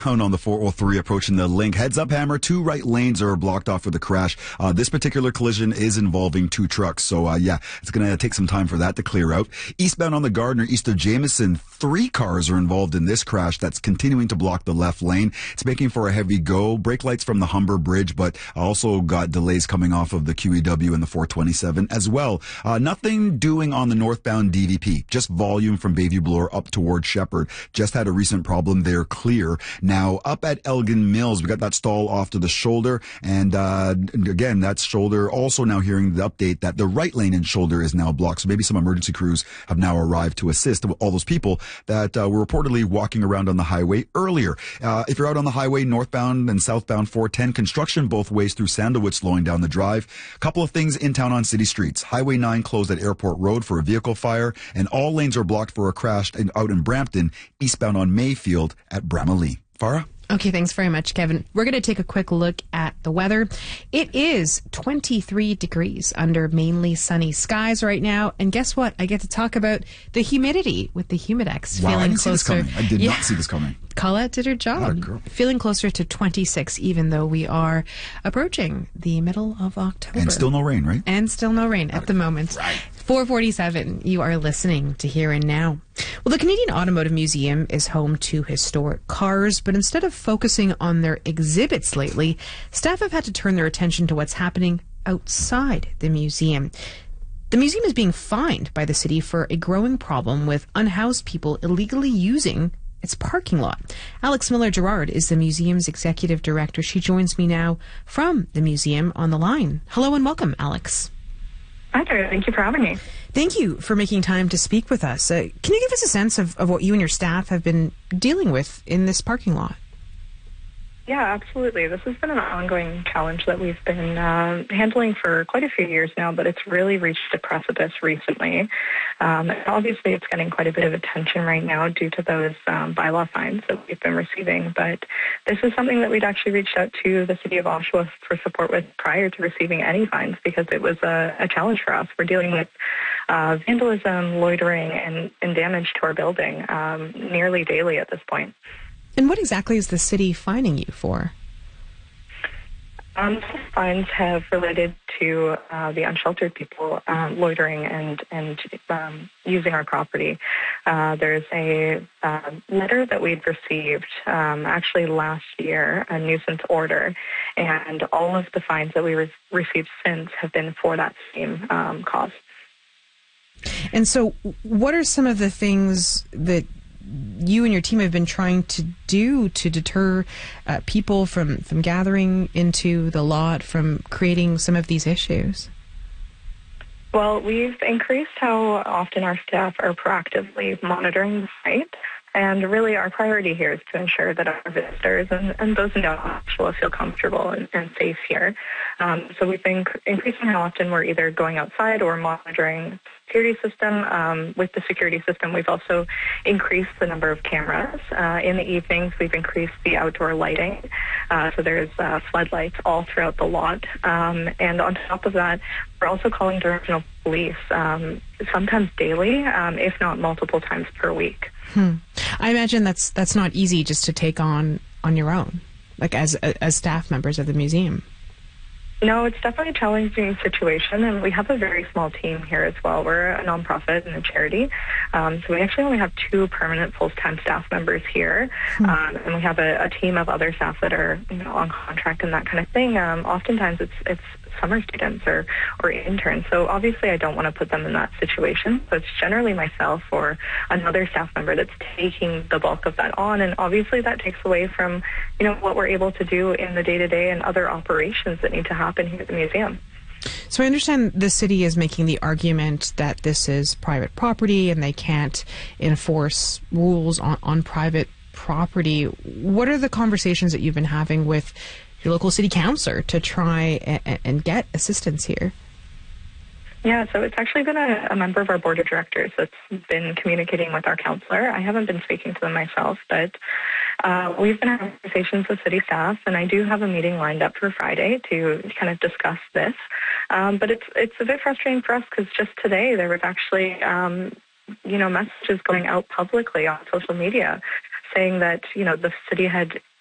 On the 403 approaching the link. Heads up, Hammer. 2 right lanes are blocked off for the crash. This particular collision is involving 2 trucks. So, it's going to take some time for that to clear out. Eastbound on the Gardner, east of Jameson, 3 cars are involved in this crash that's continuing to block the left lane. It's making for a heavy go. Brake lights from the Humber Bridge, but also got delays coming off of the QEW and the 427 as well. Nothing doing on the northbound DVP. Just volume from Bayview Bloor up towards Shepherd. Just had a recent problem there. Clear. Now, up at Elgin Mills, we got that stall off to the shoulder. And again, that's shoulder. Also now hearing the update that the right lane in shoulder is now blocked. So maybe some emergency crews have now arrived to assist all those people that were reportedly walking around on the highway earlier. If you're out on the highway, northbound and southbound 410, construction both ways through Sandalwood slowing down the drive. A couple of things in town on city streets. Highway 9 closed at Airport Road for a vehicle fire, and all lanes are blocked for a crash out in Brampton, eastbound on Mayfield at Bramalea. Farah? Okay, thanks very much, Kevin. We're going to take a quick look at the weather. It is 23 degrees under mainly sunny skies right now. And guess what? I get to talk about the humidity with the Humidex. Wow, feeling I didn't closer. see this coming. I did not see this coming. Colette did her job. What a girl. Feeling closer to 26, even though we are approaching the middle of October. And still no rain, right? And still no rain at the moment. Right. 447, you are listening to Here and Now. Well, the Canadian Automotive Museum is home to historic cars, but instead of focusing on their exhibits lately, staff have had to turn their attention to what's happening outside the museum. The museum is being fined by the city for a growing problem with unhoused people illegally using its parking lot. Alex Miller-Gerard is the museum's executive director. She joins me now from the museum on the line. Hello and welcome, Alex. Hi there. Thank you for having me. Thank you for making time to speak with us. Can you give us a sense of what you and your staff have been dealing with in this parking lot? Yeah, absolutely. This has been an ongoing challenge that we've been handling for quite a few years now, but it's really reached a precipice recently. Obviously, it's getting quite a bit of attention right now due to those bylaw fines that we've been receiving. But this is something that we'd actually reached out to the city of Oshawa for support with prior to receiving any fines because it was a challenge for us. We're dealing with vandalism, loitering, and damage to our building nearly daily at this point. And what exactly is the city fining you for? Fines have related to the unsheltered people loitering and using our property. There's a letter that we'd received actually last year, a nuisance order, and all of the fines that we received since have been for that same cause. And so what are some of the things that you and your team have been trying to do to deter people from gathering into the lot, from creating some of these issues? Well, we've increased how often our staff are proactively monitoring the site. And really our priority here is to ensure that our visitors and those in Oshawa feel comfortable and safe here. So we've been increasing how often we're either going outside or monitoring the security system. With the security system, we've also increased the number of cameras. In the evenings, we've increased the outdoor lighting. So there's floodlights all throughout the lot. And on top of that, we're also calling Regional Police sometimes daily, if not multiple times per week. I imagine that's not easy just to take on your own, like as staff members of the museum. No, it's definitely a challenging situation, and we have a very small team here as well. We're a nonprofit and a charity, so we actually only have 2 permanent full-time staff members here, and we have a team of other staff that are on contract and that kind of thing. Oftentimes, it's summer students or interns, so obviously I don't want to put them in that situation. So it's generally myself or another staff member that's taking the bulk of that on, and obviously that takes away from what we're able to do in the day-to-day and other operations that need to happen here at the museum. So I understand the city is making the argument that this is private property and they can't enforce rules on private property. What are the conversations that you've been having with your local city councillor to try and get assistance here? Yeah, so it's actually been a member of our board of directors that's been communicating with our councillor. I haven't been speaking to them myself, but we've been having conversations with city staff, and I do have a meeting lined up for Friday to kind of discuss this. But it's a bit frustrating for us because just today there was actually messages going out publicly on social media saying that, the city had